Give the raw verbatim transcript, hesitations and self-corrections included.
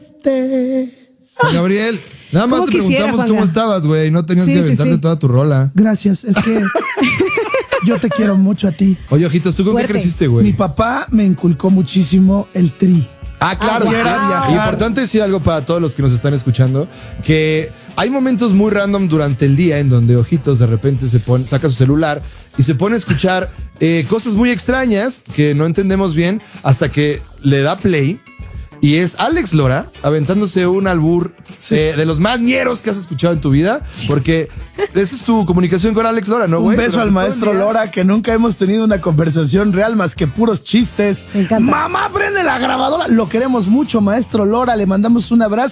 estés. Gabriel, nada más te quisiera, preguntamos Juanga? cómo estabas, güey. No tenías Sí, que sí, aventarte sí. toda tu rola. Gracias, es que yo te quiero mucho a ti. Oye, Ojitos, ¿tú con Fuerte. qué creciste, Mi güey? papá me inculcó muchísimo el tri. Ah, claro. Ah, era Y viajar. importante decir algo para todos los que nos están escuchando, que hay momentos muy random durante el día en donde Ojitos de repente se pone, saca su celular y se pone a escuchar eh, cosas muy extrañas que no entendemos bien hasta que le da play. Y es Alex Lora aventándose un albur eh, de los más ñeros que has escuchado en tu vida, porque esa es tu comunicación con Alex Lora, ¿no, Un güey? beso al Durante todo el maestro día. Lora, que nunca hemos tenido una conversación real más que puros chistes. Me encanta. Mamá, prende la grabadora. Lo queremos mucho, maestro Lora. Le mandamos un abrazo.